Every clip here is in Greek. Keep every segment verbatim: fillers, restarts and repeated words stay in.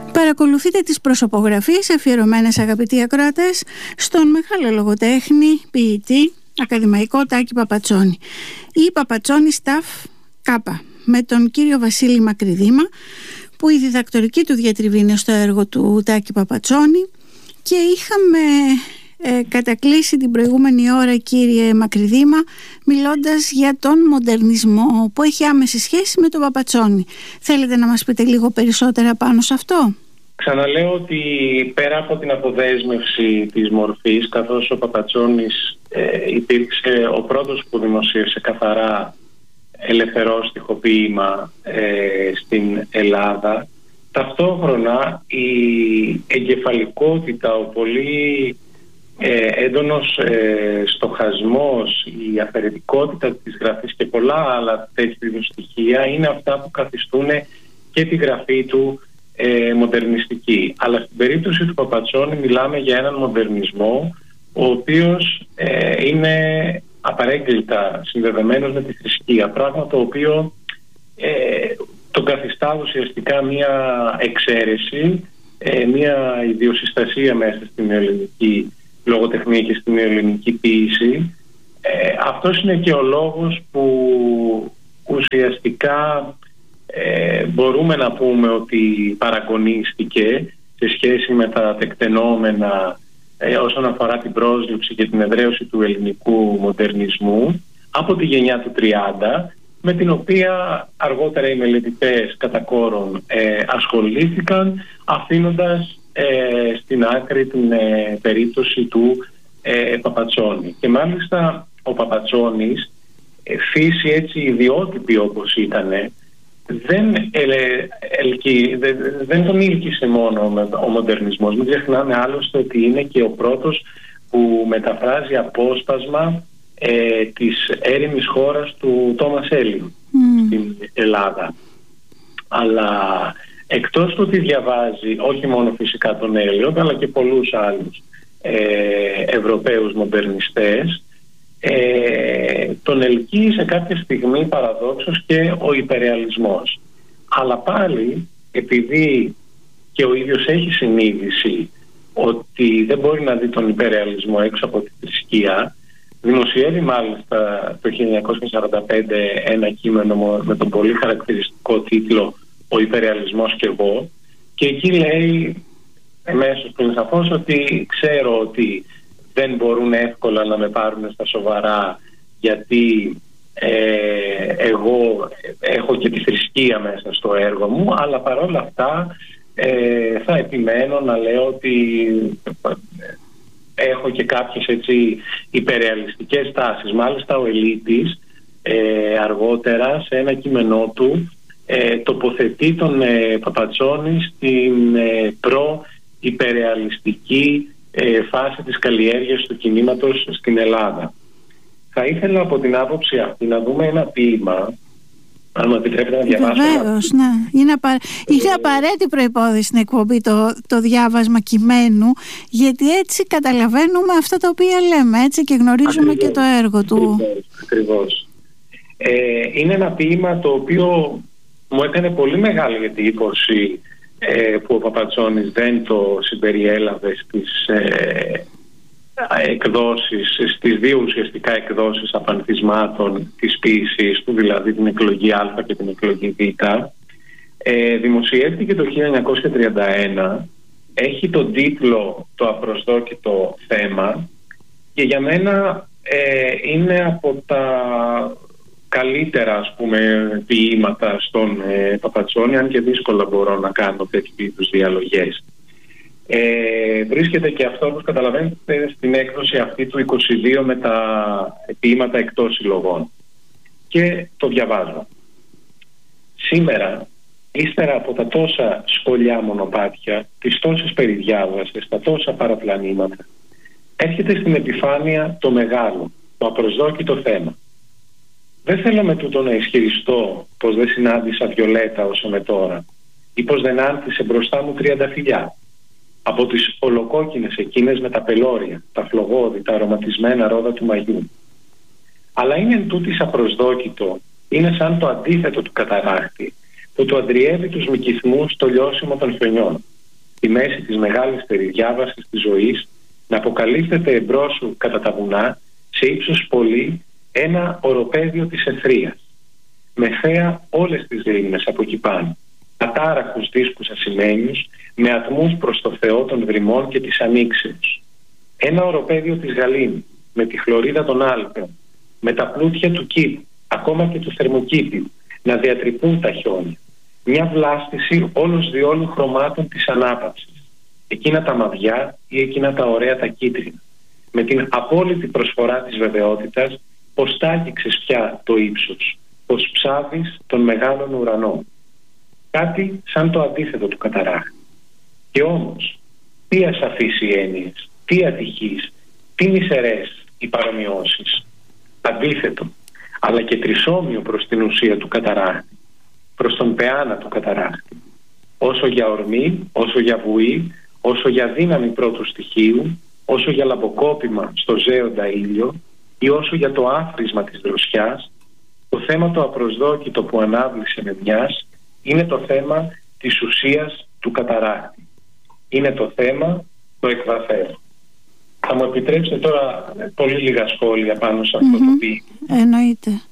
Παρακολουθείτε τις προσωπογραφίες αφιερωμένες, αγαπητοί ακροατές, στον μεγάλο λογοτέχνη, ποιητή, ακαδημαϊκό Τάκη Παπατσόνη. Η Παπατσόνη Σταφ Κάπα, με τον κύριο Βασίλη Μακρυδήμα, που η διδακτορική του διατριβή είναι στο έργο του Τάκη Παπατσόνη. Και είχαμε ε, κατακλείσει την προηγούμενη ώρα, κύριε Μακρυδήμα, μιλώντας για τον μοντερνισμό που έχει άμεση σχέση με τον Παπατσόνη. Θέλετε να μας πείτε λίγο περισσότερα πάνω σε αυτό? Ξαναλέω ότι πέρα από την αποδέσμευση της μορφής, καθώς ο Παπατσόνης ε, υπήρξε ο πρώτος που δημοσίευσε καθαρά ελευθερόστιχο ποίημα ε, στην Ελλάδα, ταυτόχρονα η εγκεφαλικότητα, ο πολύ ε, έντονος ε, στοχασμός, η αφαιρετικότητα της γραφής και πολλά άλλα τέτοιου στοιχεία είναι αυτά που καθιστούν και τη γραφή του ε, μοντερνιστική. Αλλά στην περίπτωση του Παπατσόνη μιλάμε για έναν μοντερνισμό ο οποίος ε, είναι απαρέγκλητα συνδεδεμένος με τη θρησκεία, πράγμα το οποίο ε, τον καθιστά ουσιαστικά μια εξαίρεση, ε, μια ιδιοσυστασία μέσα στην ελληνική λογοτεχνία και στην ελληνική ποίηση. Ε, αυτός είναι και ο λόγος που ουσιαστικά ε, μπορούμε να πούμε ότι παραγωνίστηκε σε σχέση με τα τεκτενόμενα ε, όσον αφορά την πρόσληψη και την εδραίωση του ελληνικού μοντερνισμού από τη γενιά του τριάντα, με την οποία αργότερα οι μελετητές κατά κόρον ε, ασχολήθηκαν, αφήνοντας ε, στην άκρη την ε, περίπτωση του ε, Παπατσόνη. Και μάλιστα ο Παπατσόνης, ε, φύση έτσι ιδιότυπη όπως ήτανε, δεν, ε, ελκυ, δε, δεν τον ήλκησε μόνο ο μοντερνισμός. Μην ξεχνάμε άλλωστε ότι είναι και ο πρώτος που μεταφράζει απόσπασμα ε, της έρημης χώρας του Τόμας Έλλην mm. στην Ελλάδα. Αλλά εκτός του ότι διαβάζει όχι μόνο φυσικά τον Έλλην, αλλά και πολλούς άλλους ε, Ευρωπαίους μοντερνιστές, ε, τον ελκύει σε κάποια στιγμή παραδόξως και ο υπερρεαλισμός. Αλλά πάλι, επειδή και ο ίδιος έχει συνείδηση ότι δεν μπορεί να δει τον υπερρεαλισμό έξω από τη θρησκεία, δημοσιεύει μάλιστα το χίλια εννιακόσια σαράντα πέντε ένα κείμενο με τον πολύ χαρακτηριστικό τίτλο «Ο υπερρεαλισμός και εγώ», και εκεί λέει εμέσως πριν σαφώς ότι ξέρω ότι δεν μπορούν εύκολα να με πάρουν στα σοβαρά, γιατί ε, εγώ έχω και τη θρησκεία μέσα στο έργο μου, αλλά παρόλα αυτά ε, θα επιμένω να λέω ότι έχω και κάποιες έτσι υπερρεαλιστικές τάσεις. Μάλιστα ο Ελίτης ε, αργότερα σε ένα κείμενό του ε, τοποθετεί τον ε, Παπατσόνη στην ε, προ-υπερρεαλιστική ε, φάση της καλλιέργειας του κινήματος στην Ελλάδα. Θα ήθελα από την άποψη αυτή να δούμε ένα ποίημα, αν μου επιτρέπετε να διαβάσω. Βεβαίως, ναι. Είναι, απα... είναι απαραίτητη προϋπόθεση στην εκπομπή το, το διάβασμα κειμένου, γιατί έτσι καταλαβαίνουμε αυτά τα οποία λέμε, έτσι, και γνωρίζουμε ακριβώς, και το έργο του. Ακριβώς, ακριβώς. Ε, είναι ένα ποίημα το οποίο μου έκανε πολύ μεγάλη εντύπωση ε, που ο Παπατσόνης δεν το συμπεριέλαβε στις ε, εκδόσεις, στις δύο ουσιαστικά εκδόσεις απανθισμάτων της ποίησης του, δηλαδή την εκλογή Α και την εκλογή Β. Ε, δημοσιεύτηκε το χίλια εννιακόσια τριάντα ένα, έχει τον τίτλο «Το απροσδόκητο θέμα» και για μένα ε, είναι από τα καλύτερα, ας πούμε, ποίηματα στον ε, Παπατσόνη, αν και δύσκολα μπορώ να κάνω τέτοιου είδους διαλογές. Ε, βρίσκεται και αυτό, όπως καταλαβαίνετε, στην έκδοση αυτή του είκοσι δύο με τα ποίηματα εκτός συλλογών. Και το διαβάζω. Σήμερα, ύστερα από τα τόσα σχολιά μονοπάτια, τις τόσες περιδιάβασες, τα τόσα παραπλανήματα, έρχεται στην επιφάνεια το μεγάλο, το απροσδόκητο θέμα. Δεν θέλω με τούτο να ισχυριστώ πως δεν συνάντησα Βιολέτα όσο με τώρα, ή πως δεν άνθησε μπροστά μου τριανταφυλλιά από τις ολοκόκκινες εκείνες με τα πελώρια, τα φλογόδι, τα αρωματισμένα ρόδα του μαγιού. Αλλά είναι εν τούτης απροσδόκητο, είναι σαν το αντίθετο του καταράκτη, που του αντριεύει τους μικηθμούς στο λιώσιμο των χιονιών. στη μέση της μεγάλης περιδιάβασης της ζωής, να αποκαλύπτεται εμπρός σου κατά τα βουνά, σε ύψος πολύ, ένα οροπέδιο της αιθρίας, με θέα όλες τις λίμνες από εκεί πάνω, ατάραχους δίσκους ασημένιους, με ατμούς προς το Θεό των βρυμών και της ανοίξεως. Ένα οροπέδιο της Γαλήνη, με τη χλωρίδα των Άλπαιων, με τα πλούτια του κήπου, ακόμα και του θερμοκήπιου, να διατρυπούν τα χιόνια. Μια βλάστηση όλος διόλου χρωμάτων της ανάπαυσης. Εκείνα τα μαβιά ή εκείνα τα ωραία τα κίτρινα. Με την απόλυτη προσφορά της βεβαιότητας πως τ' άγγιξες πια το ύψος, πως ψάβεις τον μεγάλον ουρανό. Κάτι σαν το αντίθετο του καταράχτη. Και όμως, τι ασαφείς οι έννοιες, τι ατυχείς, τι μισερές οι παρομοιώσεις. Αντίθετο, αλλά και τρισόμοιο προς την ουσία του καταράχτη, προς τον πεάνα του καταράχτη. Όσο για ορμή, όσο για βουή, όσο για δύναμη πρώτου στοιχείου, όσο για λαμποκόπημα στο ζέοντα ήλιο ή όσο για το άφρισμα της δροσιάς, το θέμα το απροσδόκητο που ανάβλησε με μιας είναι το θέμα της ουσίας του καταράχτη. Είναι το θέμα το εκβαθέω. Θα μου επιτρέψετε τώρα πολύ λίγα σχόλια πάνω σε αυτό mm-hmm. το ποίημα. Εννοείται.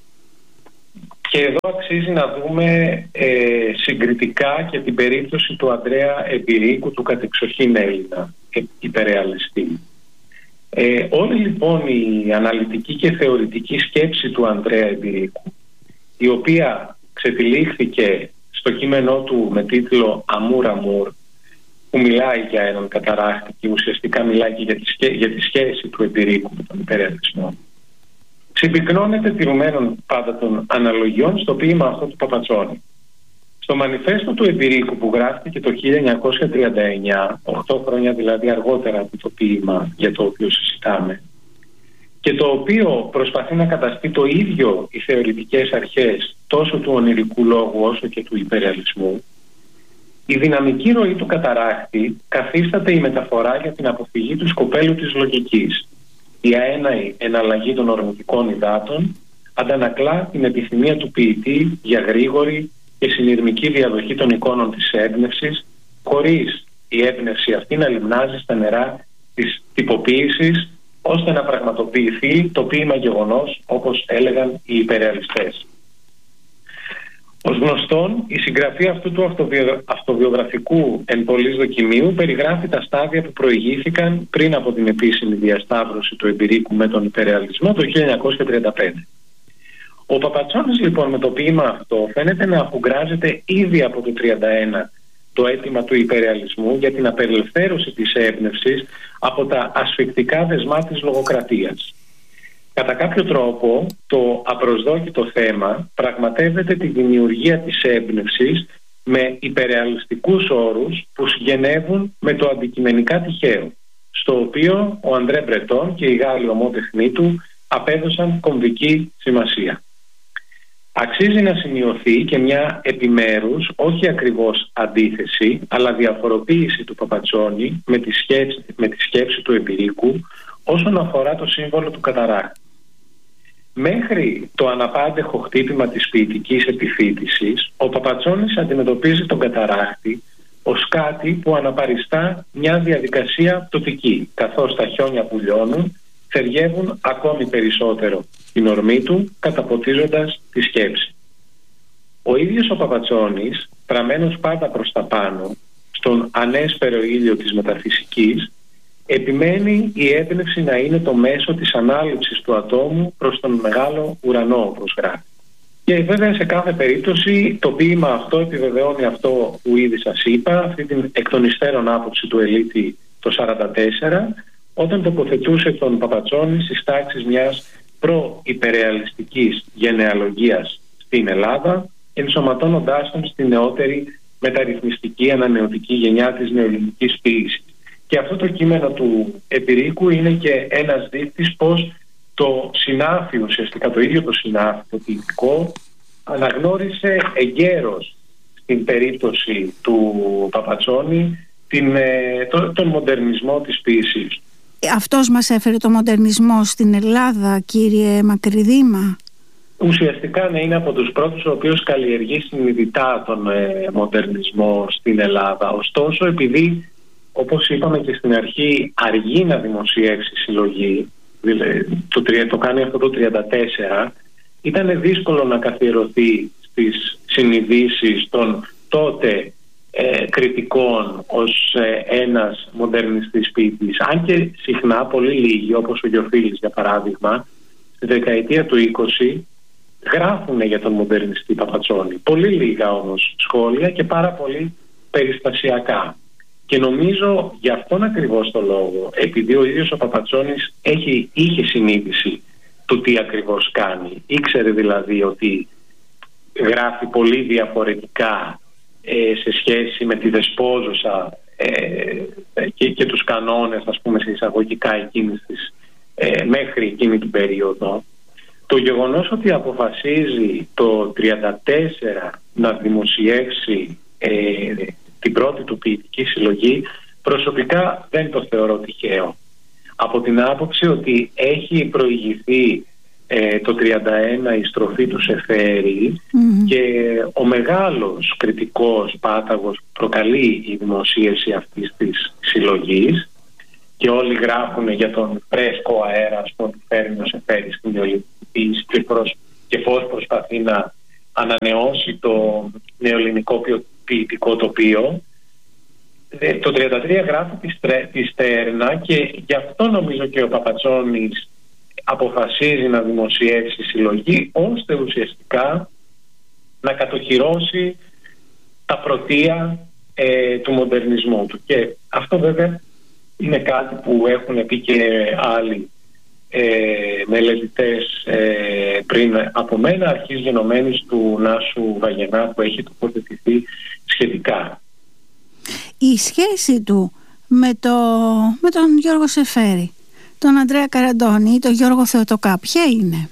Και εδώ αξίζει να δούμε ε, συγκριτικά και την περίπτωση του Ανδρέα Εμπειρίκου, του κατεξοχήν Έλληνα ε, υπερεαλιστή. Ε, όλη λοιπόν η αναλυτική και θεωρητική σκέψη του Ανδρέα Εμπειρίκου, η οποία ξετυλίχθηκε στο κείμενό του με τίτλο «Αμούρ Αμούρ», που μιλάει για έναν καταράχτη και ουσιαστικά μιλάει και για τη, σχέ, για τη σχέση του Εμπειρίκου με τον υπερεαλισμό, συμπυκνώνεται τηρουμένων πάντα των αναλογιών στο ποίημα αυτό του Παπατσόνη. Στο μανιφέστο του Εμπειρίκου, που γράφτηκε το χίλια εννιακόσια τριάντα εννιά, οκτώ χρόνια δηλαδή αργότερα από το ποίημα για το οποίο συζητάμε, και το οποίο προσπαθεί να καταστεί το ίδιο οι θεωρητικές αρχές τόσο του ονειρικού λόγου όσο και του υπερεαλισμού, η δυναμική ροή του καταράχτη καθίσταται η μεταφορά για την αποφυγή του σκοπέλου της λογικής. Η αέναη εναλλαγή των ορμητικών υδάτων αντανακλά την επιθυμία του ποιητή για γρήγορη και συνειρμική διαδοχή των εικόνων της έμπνευσης, χωρίς η έμπνευση αυτή να λιμνάζει στα νερά της τυποποίησης, ώστε να πραγματοποιηθεί το ποίημα γεγονός, όπως έλεγαν οι υπερεαλιστές. Ως γνωστόν, η συγγραφή αυτού του αυτοβιο... αυτοβιογραφικού εν πολλής δοκιμίου περιγράφει τα στάδια που προηγήθηκαν πριν από την επίσημη διασταύρωση του Εμπειρίκου με τον υπερεαλισμό το χίλια εννιακόσια τριάντα πέντε. Ο Παπατσόνης λοιπόν με το ποίημα αυτό φαίνεται να αφουγκράζεται ήδη από το τριάντα ένα το αίτημα του υπερεαλισμού για την απελευθέρωση της έμπνευσης από τα ασφικτικά δεσμά της λογοκρατίας. Κατά κάποιο τρόπο, το απροσδόκητο θέμα πραγματεύεται τη δημιουργία της έμπνευσης με υπερεαλιστικούς όρους που συγγενεύουν με το αντικειμενικά τυχαίο, στο οποίο ο Αντρέ Μπρετόν και οι Γάλλοι ομότεχνοί του απέδωσαν κομβική σημασία. Αξίζει να σημειωθεί και μια επιμέρους, όχι ακριβώς αντίθεση, αλλά διαφοροποίηση του Παπατσόνη με τη σκέψη, με τη σκέψη του Εμπειρίκου όσον αφορά το σύμβολο του καταράχτη. Μέχρι το αναπάντεχο χτύπημα της ποιητικής επιφύτησης, ο Παπατσόνης αντιμετωπίζει τον καταράχτη ως κάτι που αναπαριστά μια διαδικασία πτωτική, καθώς τα χιόνια που λιώνουν θεριεύουν ακόμη περισσότερο την ορμή του, καταποτίζοντας τη σκέψη. Ο ίδιος ο Παπατσόνης, πραμμένος πάντα προς τα πάνω, στον ανέσπερο ήλιο της μεταφυσικής, επιμένει η έμπνευση να είναι το μέσο της ανάληψης του ατόμου προς τον μεγάλο ουρανό, όπως γράφει. Και βέβαια σε κάθε περίπτωση το ποίημα αυτό επιβεβαιώνει αυτό που ήδη σας είπα, αυτή την εκ των υστέρων άποψη του Ελίτη το χίλια εννιακόσια σαράντα τέσσερα, όταν τοποθετούσε τον Παπατσόνη στις τάξεις μιας προ-υπερεαλιστικής γενεαλογίας στην Ελλάδα, ενσωματώνοντάς τον στη νεότερη μεταρρυθμιστική ανανεωτική γενιά της νεοελληνικής ποίησης. Και αυτό το κείμενο του Εμπειρίκου είναι και ένας δείκτης πως το συνάφι, ουσιαστικά το ίδιο το συνάφι, το ποιητικό, αναγνώρισε εγκαίρως στην περίπτωση του Παπατσόνη την, το, τον μοντερνισμό της ποίησης. Αυτός μας έφερε το μοντερνισμό στην Ελλάδα, κύριε Μακρυδήμα. ουσιαστικά να είναι από τους πρώτους ο οποίος καλλιεργεί συνειδητά τον ε, μοντερνισμό στην Ελλάδα. Ωστόσο, επειδή, όπως είπαμε και στην αρχή, αργεί να δημοσιεύσει συλλογή, δηλαδή, το, το κάνει αυτό το τριάντα τέσσερα, ήταν δύσκολο να καθιερωθεί στις συνειδήσεις των τότε ε, κριτικών ως ε, ένας μοντερνιστής ποιητής. Αν και συχνά πολύ λίγοι, όπως ο Γιοφίλης για παράδειγμα, στη δεκαετία του είκοσι γράφουν για τον μοντερνιστή Παπατσόνη. Πολύ λίγα όμως σχόλια και πάρα πολύ περιστασιακά. Και νομίζω γι' αυτόν ακριβώς το λόγο, επειδή ο ίδιος ο Παπατσόνης έχει, είχε συνείδηση του τι ακριβώς κάνει, ήξερε δηλαδή ότι γράφει πολύ διαφορετικά ε, σε σχέση με τη δεσπόζουσα ε, και, και τους κανόνες, ας πούμε, σε εισαγωγικά εκείνης της, ε, μέχρι εκείνη την περίοδο. Το γεγονός ότι αποφασίζει το τριάντα τέσσερα να δημοσιεύσει ε, την πρώτη του ποιητική συλλογή, προσωπικά δεν το θεωρώ τυχαίο. Από την άποψη ότι έχει προηγηθεί ε, το τριάντα ένα η στροφή του Σεφέρη mm-hmm. και ο μεγάλος κριτικός πάταγος προκαλεί η δημοσίευση αυτής της συλλογής και όλοι γράφουν για τον φρέσκο αέρα που φέρνει ο Σεφέρης στην νεοελληνική ποιήση και, προς, και πώς προσπαθεί να ανανεώσει το νεοελληνικό ποιητικό τοπίο. Το τριάντα τρία γράφει τη Στέρνα και γι' αυτό νομίζω και ο Παπατσόνης αποφασίζει να δημοσιεύσει συλλογή, ώστε ουσιαστικά να κατοχυρώσει τα πρωτεία ε, του μοντερνισμού του. Και αυτό βέβαια είναι κάτι που έχουν πει και άλλοι ε, μελετητές ε, πριν από μένα, αρχής γενομένης του Νάσου Βαγενά, που έχει τοποθετηθεί σχετικά. Η σχέση του με, το, με τον Γιώργο Σεφέρη, τον Ανδρέα Καραντώνη ή τον Γιώργο Θεοτοκά, ποια είναι?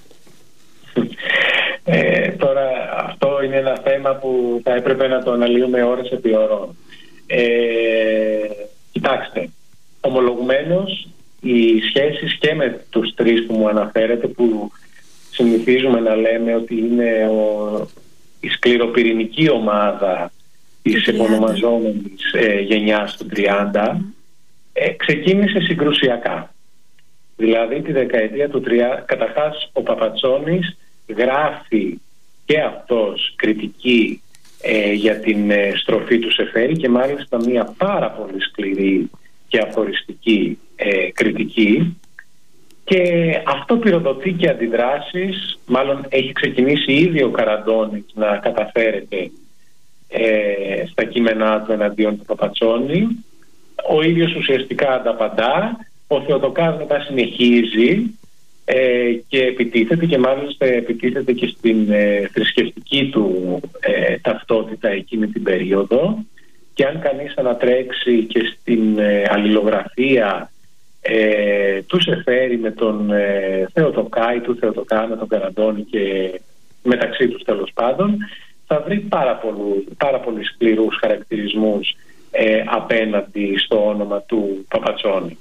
Ε, τώρα αυτό είναι ένα θέμα που θα έπρεπε να το αναλύουμε ώρες επί ώρων. Ε, κοιτάξτε, ομολογουμένως οι σχέσεις και με τους τρεις που μου αναφέρετε, που συνηθίζουμε να λέμε ότι είναι ο, η σκληροπυρηνική ομάδα της επωνομαζόμενης ε, γενιάς του τριάντα, ε, ξεκίνησε συγκρουσιακά. Δηλαδή τη δεκαετία του τριάντα, καταρχάς ο Παπατσόνης γράφει και αυτός κριτική ε, για την ε, στροφή του Σεφέρη, και μάλιστα μια πάρα πολύ σκληρή και αφοριστική ε, κριτική, και αυτό πυροδοτεί και αντιδράσεις. Μάλλον έχει ξεκινήσει ήδη ο Καραντώνης να καταφέρεται ε, στα κείμενά του εναντίον του Παπατσόνη. Ο ίδιος ουσιαστικά ανταπαντά. Ο Θεοτοκάς μετά συνεχίζει ε, και επιτίθεται, και μάλιστα επιτίθεται και στην ε, θρησκευτική του ε, ταυτότητα εκείνη την περίοδο. Και αν κανείς ανατρέξει και στην ε, αλληλογραφία ε, του Σεφέρη με τον ε, Θεοτοκά ή του Θεοτοκά με τον Καραντώνη και μεταξύ τους τέλος πάντων, θα βρει πάρα, πολλού, πάρα πολύ σκληρούς χαρακτηρισμούς ε, απέναντι στο όνομα του Παπατσόνη.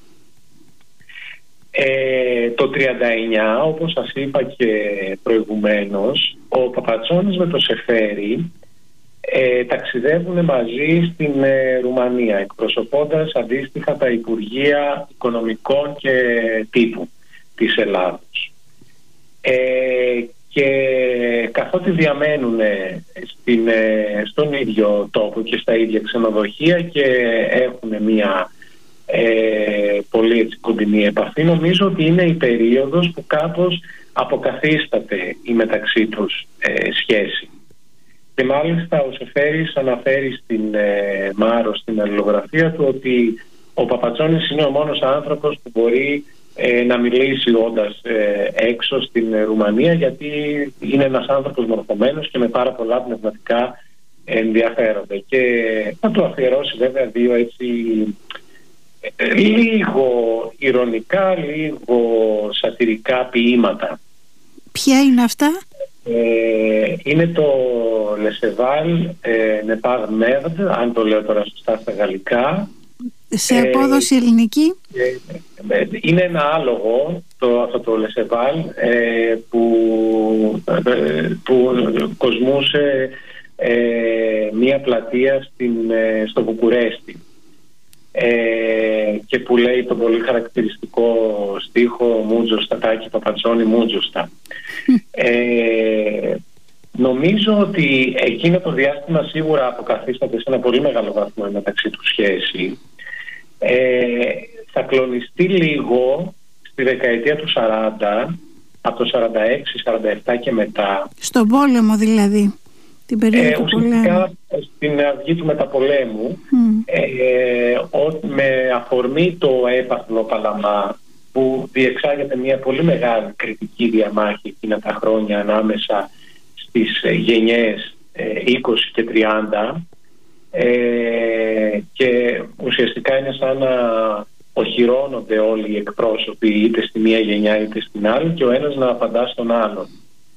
Ε, το τριάντα εννιά, όπως σας είπα και προηγουμένως, ο Παπατσόνης με το Σεφέρη ε, ταξιδεύουν μαζί στην ε, Ρουμανία, εκπροσωπώντας αντίστοιχα τα Υπουργεία Οικονομικών και Τύπου της Ελλάδος. Ε, και καθότι διαμένουν στην, ε, στον ίδιο τόπο και στα ίδια ξενοδοχεία και έχουν μία Ε, πολύ έτσι κοντινή επαφή, νομίζω ότι είναι η περίοδος που κάπως αποκαθίσταται η μεταξύ τους ε, σχέση. Και μάλιστα ο Σεφέρης αναφέρει στην ε, Μάρο, στην αλληλογραφία του, ότι ο Παπατσόνης είναι ο μόνος άνθρωπος που μπορεί ε, να μιλήσει όντας ε, έξω στην Ρουμανία, γιατί είναι ένας άνθρωπος μορφωμένος και με πάρα πολλά πνευματικά ενδιαφέροντα. Και θα του αφιερώσει βέβαια δύο έτσι λίγο ηρωνικά, λίγο σατιρικά ποίηματα. Ποια είναι αυτά? Ε, είναι το Le Cheval ε, Ne Pas Merde, αν το λέω τώρα σωστά στα γαλλικά. Σε απόδοση ε, ελληνική? Ε, ε, είναι ένα άλογο το, αυτό το Λεσεβάλ ε, που, ε, που κοσμούσε ε, μία πλατεία στην, ε, στο Βουκουρέστι ε, και που λέει τον πολύ χαρακτηριστικό στίχο «Μούτζοστα, Τάκη Παπατσόνη, Μούτζοστα». Ε, νομίζω ότι εκείνο το διάστημα σίγουρα αποκαθίσταται σε ένα πολύ μεγάλο βαθμό μεταξύ του σχέση. Ε, θα κλονιστεί λίγο στη δεκαετία του σαράντα, από το σαράντα έξι σαράντα επτά και μετά. Στον πόλεμο δηλαδή, την περίοδο ε, του πολέμου. Στην αυγή του μεταπολέμου, mm. ε, ο, με αφορμή το έπαθλο Παλαμά, που διεξάγεται μια πολύ μεγάλη κριτική διαμάχη εκείνα τα χρόνια ανάμεσα στις γενιές ε, είκοσι και τριάντα, ε, και ουσιαστικά είναι σαν να οχυρώνονται όλοι οι εκπρόσωποι είτε στη μία γενιά είτε στην άλλη και ο ένας να απαντά στον άλλον.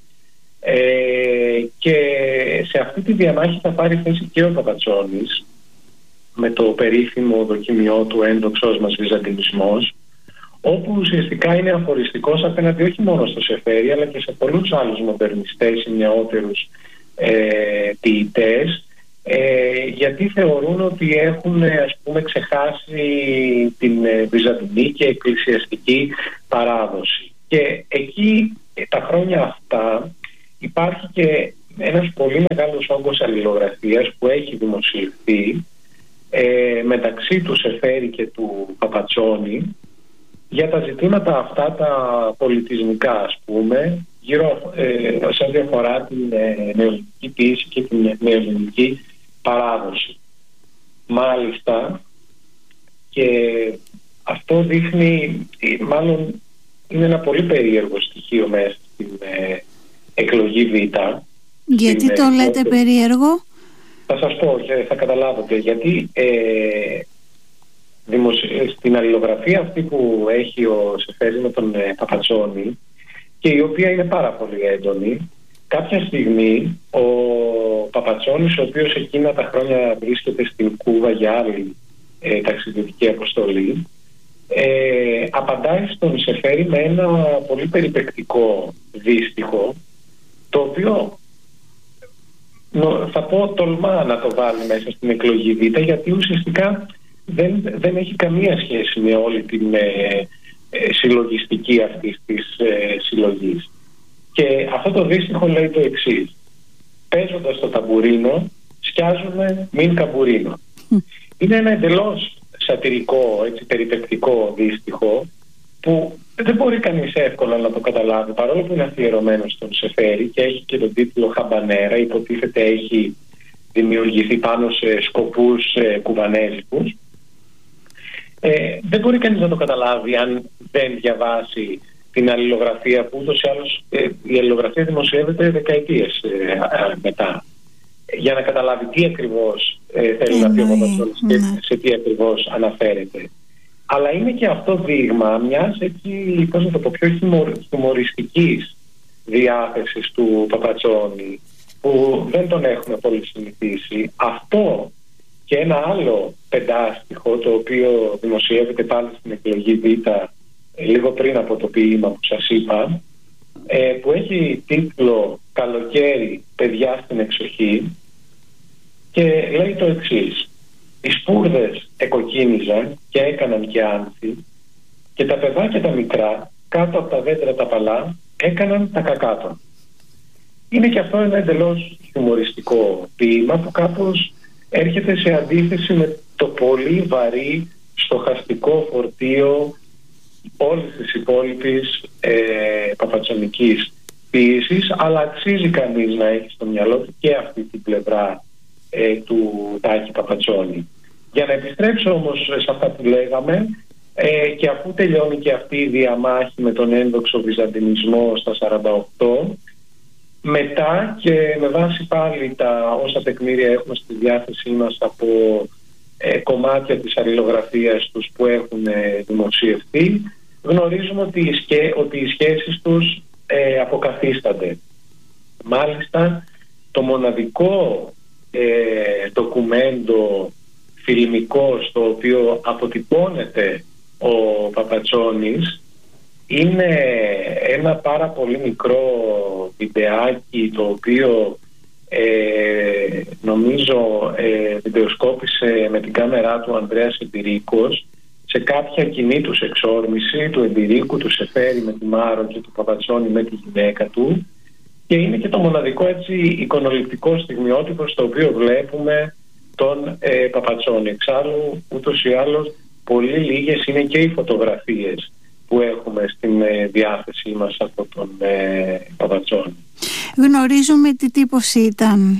Ε, και σε αυτή τη διαμάχη θα πάρει θέση και ο Παπατσόνης με το περίφημο δοκιμιό του «Ένδοξός μας Βυζαντινισμός», όπου ουσιαστικά είναι αφοριστικός απέναντι όχι μόνο στο Σεφέρι αλλά και σε πολλούς άλλους μοντερνιστές ή νεότερους ε, ποιητές, ε, γιατί θεωρούν ότι έχουν, ας πούμε, ξεχάσει την ε, βυζαντινή και εκκλησιαστική παράδοση. Και εκεί τα χρόνια αυτά υπάρχει και ένας πολύ μεγάλος όγκος αλληλογραφίας που έχει δημοσιευθεί ε, μεταξύ του Σεφέρι και του Παπατσόνη για τα ζητήματα αυτά τα πολιτισμικά, ας πούμε, γύρω ε, σε ό,τι αφορά την ε, νεοελληνική ποίηση και την νεοελληνική παράδοση. Μάλιστα, και αυτό δείχνει, μάλλον είναι ένα πολύ περίεργο στοιχείο μέσα στην ε, εκλογή Β. Γιατί στην, το ε, λέτε ε, περίεργο? Θα σας πω και θα καταλάβετε. Γιατί ε, στην αλληλογραφία αυτή που έχει ο Σεφέρης με τον ε, Παπατσόνη, και η οποία είναι πάρα πολύ έντονη, κάποια στιγμή ο Παπατσόνης, ο οποίος εκείνα τα χρόνια βρίσκεται στην Κούβα για άλλη ε, ταξιδιωτική αποστολή, ε, απαντάει στον Σεφέρη με ένα πολύ περιπεκτικό δύστιχο, το οποίο θα πω τολμά να το βάλει μέσα στην εκλογή Β, γιατί ουσιαστικά δεν, δεν έχει καμία σχέση με όλη την ε, ε, συλλογιστική αυτής της ε, συλλογής. Και αυτό το δύστιχο λέει το εξής: παίζοντας το ταμπουρίνο σκιάζουμε μην καμπουρίνο. Mm. Είναι ένα εντελώς σατυρικό, έτσι, περιπεκτικό δύστιχο που δεν μπορεί κανείς εύκολα να το καταλάβει, παρόλο που είναι αφιερωμένο στον Σεφέρη και έχει και τον τίτλο «Χαμπανέρα», υποτίθεται έχει δημιουργηθεί πάνω σε σκοπούς ε, κουβανέζικους. Ε, δεν μπορεί κανείς να το καταλάβει αν δεν διαβάσει την αλληλογραφία, που ούτως ή άλλως ε, η αλληλογραφία δημοσιεύεται δεκαετίες ε, ε, μετά, για να καταλάβει τι ακριβώς ε, θέλει να πει ο Παπατσόνης και σε τι ακριβώς αναφέρεται. Αλλά είναι και αυτό δείγμα μιας, έτσι, πώς να το πω, πιο χιουμοριστικής διάθεσης του Παπατσόνη, που δεν τον έχουμε πολύ συνηθίσει. Αυτό και ένα άλλο πεντάστιχο, το οποίο δημοσιεύεται πάλι στην εκλογή Β λίγο πριν από το ποίημα που σας είπα, ε, που έχει τίτλο «Καλοκαίρι, παιδιά στην εξοχή», και λέει το εξής: οι σπούρδες εκοκκίνιζαν και έκαναν και άνθη, και τα παιδάκια τα μικρά κάτω από τα δέντρα τα παλά έκαναν τα κακάτων. Είναι και αυτό ένα εντελώς χιουμοριστικό ποίημα που κάπως έρχεται σε αντίθεση με το πολύ βαρύ στοχαστικό φορτίο όλης της υπόλοιπης ε, παπατσονικής ποίησης, αλλά αξίζει κανείς να έχει στο μυαλό του και αυτή την πλευρά ε, του Τάκη Παπατσόνη. Για να επιστρέψω όμως σε αυτά που λέγαμε, ε, και αφού τελειώνει και αυτή η διαμάχη με τον ένδοξο βυζαντινισμό στα σαράντα οκτώ, μετά και με βάση πάλι τα όσα τεκμήρια έχουμε στη διάθεσή μας από ε, κομμάτια της αλληλογραφίας τους που έχουν ε, δημοσιευτεί, γνωρίζουμε ότι οι, σκέ, ότι οι σχέσεις τους ε, αποκαθίστανται. Μάλιστα, το μοναδικό ε, ντοκουμέντο φιλμικό στο οποίο αποτυπώνεται ο Παπατσόνης Είναι ένα πάρα πολύ μικρό βιντεάκι το οποίο ε, νομίζω ε, βιντεοσκόπησε με την κάμερά του ο Ανδρέας Εμπειρίκος σε κάποια κοινή τους εξόρμηση του Εμπειρίκου, του Σεφέρη με τη Μάρο και του Παπατσόνη με τη γυναίκα του, και είναι και το μοναδικό έτσι εικονοληπτικό στιγμιότυπο στο οποίο βλέπουμε τον ε, Παπατσόνη. Εξάλλου ούτως ή άλλως πολύ λίγες είναι και οι φωτογραφίες που έχουμε στην ε, διάθεσή μας από τον ε, Παπατσόνη. Γνωρίζουμε τι τύπος ήταν?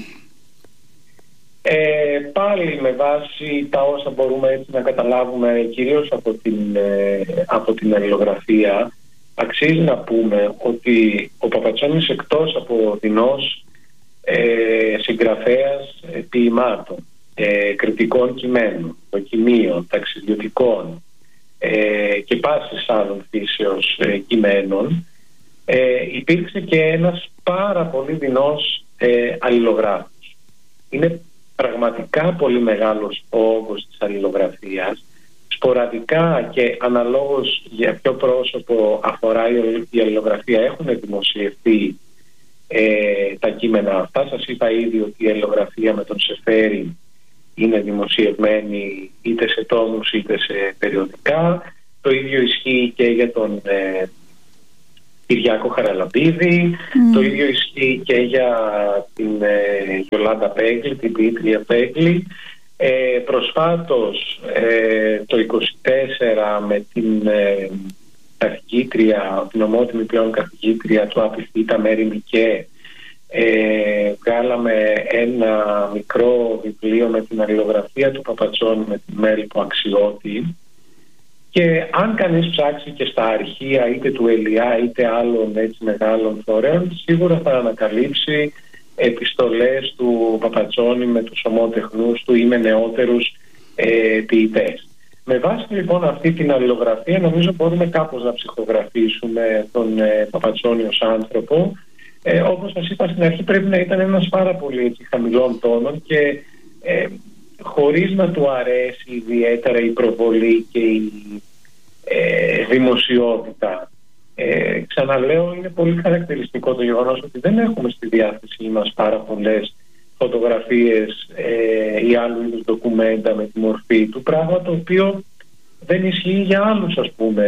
Ε, πάλι με βάση τα όσα μπορούμε έτσι να καταλάβουμε κυρίως από την, ε, από την αλληλογραφία, αξίζει να πούμε ότι ο Παπατσόνης, εκτός από δεινός ε, συγγραφέας ε, ποιημάτων, ε, κριτικών κειμένων, δοκιμίων, ταξιδιωτικών ε, και πάσης άλλων φύσεως ε, κειμένων, ε, υπήρξε και ένας πάρα πολύ δεινός ε, αλληλογράφος. Είναι πραγματικά πολύ μεγάλος ο όγκος της αλληλογραφίας. Σποραδικά και αναλόγως για ποιο πρόσωπο αφορά η αλληλογραφία έχουν δημοσιευτεί ε, τα κείμενα αυτά. Σας είπα ήδη ότι η αλληλογραφία με τον Σεφέρη είναι δημοσιευμένη είτε σε τόμους είτε σε περιοδικά. Το ίδιο ισχύει και για τον ε, Κυριάκο Χαραλαμπίδη, mm. το ίδιο ισχύει και για την ε, Γιολάντα Πέγκλη, την ποιήτρια Πέγκλη. Ε, προσφάτως ε, το είκοσι τέσσερα με την ε, καθηγήτρια, την ομότιμη πλέον καθηγήτρια του Απιθύτα Μέρη Μικέ, ε, βγάλαμε ένα μικρό βιβλίο με την αλληλογραφία του Παπατσόνη με τη Μέλπο Αξιώτη, και αν κανείς ψάξει και στα αρχεία είτε του Ελιά είτε άλλων έτσι μεγάλων φορέων, σίγουρα θα ανακαλύψει επιστολές του Παπατσόνη με τους ομότεχνους του ή με νεότερους ε, ποιητές. Με βάση λοιπόν αυτή την αλληλογραφία νομίζω μπορούμε κάπως να ψυχογραφήσουμε τον ε, Παπατσόνη ως άνθρωπο. Ε, όπως σας είπα στην αρχή, πρέπει να ήταν ένας πάρα πολύ έτσι, χαμηλών τόνων και ε, χωρίς να του αρέσει ιδιαίτερα η προβολή και η ε, δημοσιότητα. Ε, ξαναλέω, είναι πολύ χαρακτηριστικό το γεγονός ότι δεν έχουμε στη διάθεσή μας πάρα πολλές φωτογραφίες ε, ή άλλου είδους ντοκουμέντα με τη μορφή του, πράγμα το οποίο δεν ισχύει για άλλους ας πούμε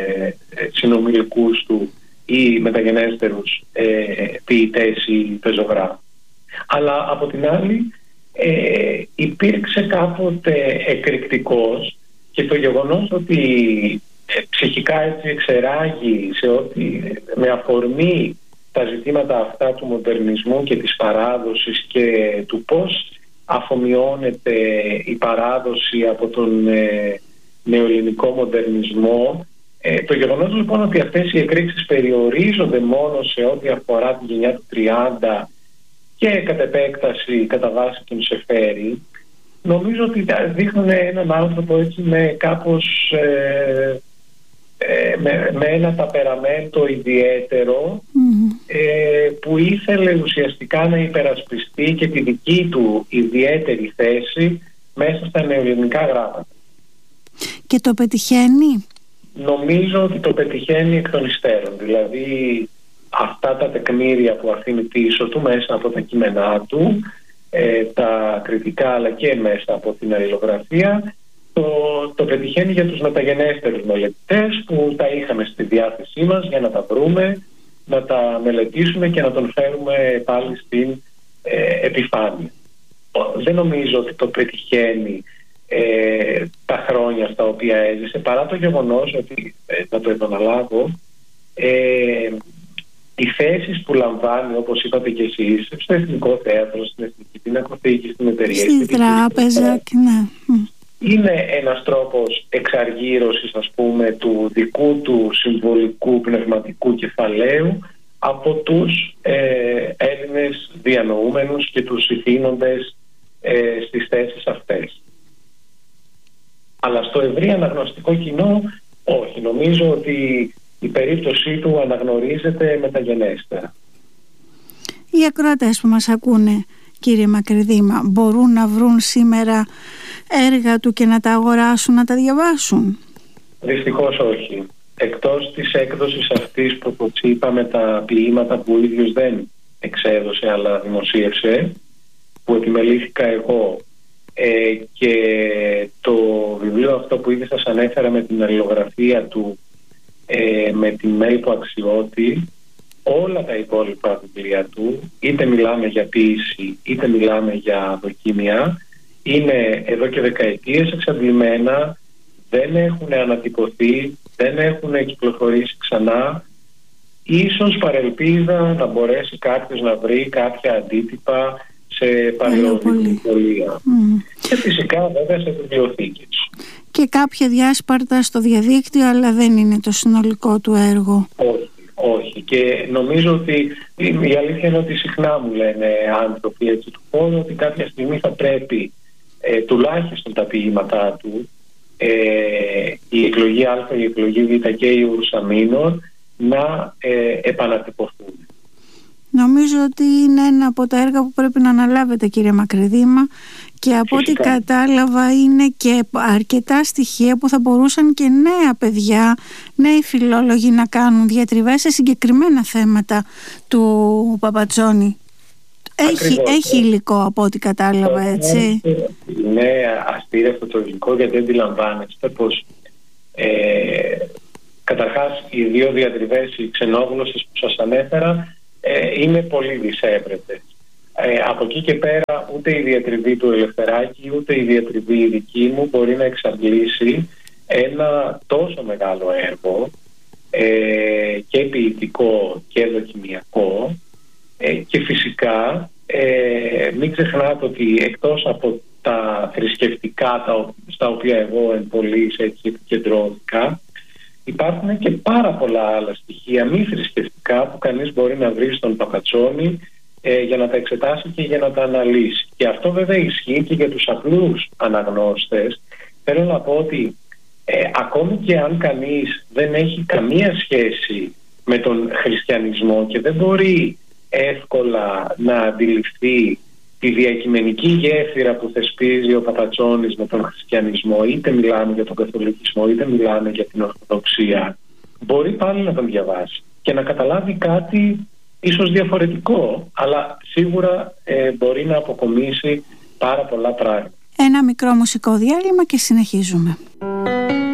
συνομιλικούς του ή μεταγενέστερους ε, ποιητές ή πεζογράφους. Αλλά από την άλλη ε, υπήρξε κάποτε εκρηκτικός, και το γεγονός ότι ε, ψυχικά έτσι εξεράγει σε ό,τι με αφορμή τα ζητήματα αυτά του μοντερνισμού και της παράδοσης και του πώς αφομοιώνεται η παράδοση από τον ε, νεοελληνικό μοντερνισμό. Ε, το γεγονός λοιπόν ότι αυτές οι εκρήξεις περιορίζονται μόνο σε ό,τι αφορά τη γενιά του τριάντα και κατ' επέκταση κατά βάση τον Σεφέρη, νομίζω ότι δείχνουν έναν άνθρωπο έτσι με κάπως ε, ε, με, με ένα ταπεραμέντο ιδιαίτερο mm-hmm. ε, που ήθελε ουσιαστικά να υπερασπιστεί και τη δική του ιδιαίτερη θέση μέσα στα νεοελληνικά γράμματα. Και το πετυχαίνει? Νομίζω ότι το πετυχαίνει εκ των υστέρων. Δηλαδή αυτά τα τεκμήρια που αφήνει πίσω του μέσα από τα κείμενά του, ε, τα κριτικά αλλά και μέσα από την αλληλογραφία, το, το πετυχαίνει για τους μεταγενέστερους μελετητές που τα είχαμε στη διάθεσή μας για να τα βρούμε, να τα μελετήσουμε και να τον φέρουμε πάλι στην ε, επιφάνεια. Δεν νομίζω ότι το πετυχαίνει ε, τα χρόνια στα οποία έζησε, παρά το γεγονός ότι, ε, να το επαναλάβω, ε, οι θέσεις που λαμβάνει, όπως είπατε και εσείς, στο Εθνικό Θέατρο, στην Εθνική Πινακοθήκη, στην εταιρεία, στην τράπεζα, ναι. Είναι ένας τρόπος εξαργύρωσης, ας πούμε, του δικού του συμβολικού πνευματικού κεφαλαίου από τους ε, Έλληνες διανοούμενους και τους ηθήνοντες ε, στις θέσεις αυτές. Αλλά στο ευρύ αναγνωστικό κοινό όχι. Νομίζω ότι η περίπτωσή του αναγνωρίζεται μεταγενέστερα. Οι ακροατές που μας ακούνε, κύριε Μακρυδήμα, μπορούν να βρουν σήμερα έργα του και να τα αγοράσουν, να τα διαβάσουν? Δυστυχώς όχι. εκτός της έκδοσης αυτής που όπως είπαμε τα ποίηματα που ο ίδιος δεν εξέδωσε αλλά δημοσίευσε, που επιμελήθηκα εγώ, ε, και το βιβλίο αυτό που ήδη σας ανέφερα με την αλληλογραφία του, ε, με την Μέλπο Αξιώτη, όλα τα υπόλοιπα βιβλία του, είτε μιλάμε για ποίηση είτε μιλάμε για δοκίμια, είναι εδώ και δεκαετίες εξαντλημένα, δεν έχουν ανατυπωθεί, δεν έχουν κυκλοφορήσει ξανά. Ίσως παρελπίδα να μπορέσει κάποιος να βρει κάποια αντίτυπα σε παλαιοβιβλιοπωλεία. Mm. Και φυσικά βέβαια σε βιβλιοθήκες. Και κάποια διάσπαρτα στο διαδίκτυο, αλλά δεν είναι το συνολικό του έργο. Όχι, όχι. Και νομίζω ότι η αλήθεια είναι ότι συχνά μου λένε άνθρωποι έτσι του χώρου ότι κάποια στιγμή θα πρέπει ε, τουλάχιστον τα ποίηματά του, ε, η εκλογή Α, η εκλογή Β και η Ούρσα Μίνορ να ε, επανατυπωθούν. Νομίζω ότι είναι ένα από τα έργα που πρέπει να αναλάβετε, κύριε Μακρυδήμα, και από ό,τι κατάλαβα είναι και αρκετά στοιχεία που θα μπορούσαν και νέα παιδιά, νέοι φιλόλογοι να κάνουν διατριβές σε συγκεκριμένα θέματα του Παπατσόνη. Έχει, έχει υλικό από ό,τι κατάλαβα, έτσι. Είναι αστήρευτο το υλικό, γιατί αντιλαμβάνεστε πως ε, καταρχάς οι δύο διατριβές, οι ξενόγλωσσες που σας ανέφερα, ε, είναι πολύ δυσέβρετες. Ε, από εκεί και πέρα ούτε η διατριβή του Ελευθεράκη ούτε η διατριβή η δική μου μπορεί να εξαντλήσει ένα τόσο μεγάλο έργο, ε, και ποιητικό και δοκιμιακό, ε, και φυσικά ε, μην ξεχνάτε ότι εκτός από τα θρησκευτικά τα, στα οποία εγώ εν πολλοίς έτσι επικεντρώθηκα, υπάρχουν και πάρα πολλά άλλα στοιχεία μη θρησκευτικά που κανείς μπορεί να βρει στον Παπατσόνη ε, για να τα εξετάσει και για να τα αναλύσει. Και αυτό βέβαια ισχύει και για τους απλούς αναγνώστες. Θέλω να πω ότι ε, ακόμη και αν κανείς δεν έχει καμία σχέση με τον χριστιανισμό και δεν μπορεί εύκολα να αντιληφθεί τη διακειμενική γέφυρα που θεσπίζει ο Παπατσόνης με τον χριστιανισμό, είτε μιλάμε για τον καθολικισμό είτε μιλάμε για την ορθοδοξία, μπορεί πάλι να τον διαβάσει και να καταλάβει κάτι ίσως διαφορετικό, αλλά σίγουρα ε, μπορεί να αποκομίσει πάρα πολλά πράγματα. Ένα μικρό μουσικό διάλειμμα και συνεχίζουμε.